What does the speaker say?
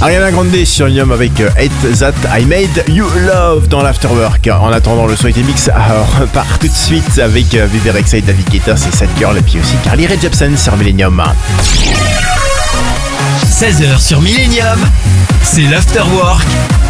Ariana Grande sur Millennium avec Hate That I Made You Love dans l'Afterwork. En attendant, le son était mix repart tout de suite avec Vivi Rexha et David Guetta, c'est Sad Girl, et puis aussi Carly Rae Jepsen sur Millennium. 16h sur Millennium, c'est l'Afterwork